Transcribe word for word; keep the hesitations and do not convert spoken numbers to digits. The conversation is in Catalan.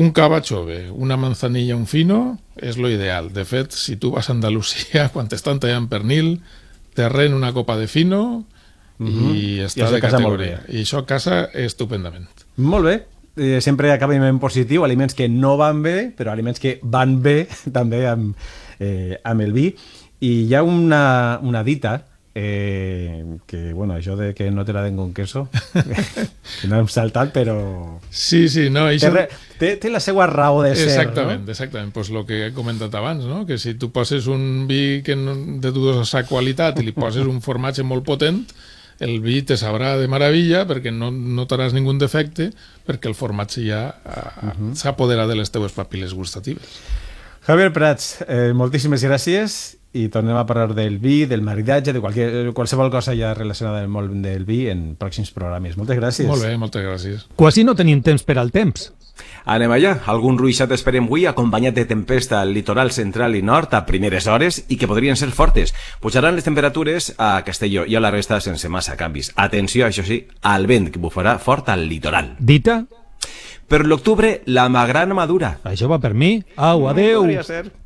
un cava chove, una manzanilla, un fino, és lo ideal. De fet, si tu vas a Andalusia, quan t'estan tallant pernil, te arren una copa de fino i Mm-hmm. estàs I de casa molt categoria. I això casa estupendament. Molt bé. Eh, sempre acabem en positiu, aliments que no van bé, però aliments que van bé també amb, eh, amb el vi. I hi ha una, una dita eh, que, bueno, això de que no te la den con queso, que no hem saltat, però... Sí, sí, no... Té, Això... re- té, té la seva raó de ser, Exactament, no? exactament. Pues lo que he comentat abans, no? Que si tu poses un vi que no, de dudosa qualitat i li poses un formatge molt potent, el vi te sabrà de meravella perquè no notaràs ningun defecte, perquè el formatge ja uh, uh-huh. s'apodera de les teues papil·les gustatives. Javier Prats, eh, moltíssimes gràcies i tornem a parlar del vi, del maridatge, de qualque, qualsevol cosa ja relacionada amb el món del vi en pròxims programes. Moltes gràcies. Molt bé, moltes gràcies. Quasi no tenim temps per al temps. Anem allà. Algun ruixat esperem avui acompanyat de tempesta al litoral central i nord a primeres hores i que podrien ser fortes. Pujaran les temperatures a Castelló i a la resta sense massa canvis. Atenció, això sí, al vent que bufarà fort al litoral. Dita? Per l'octubre, la magrana madura. Això va per mi. Au, adeu. Podria ser.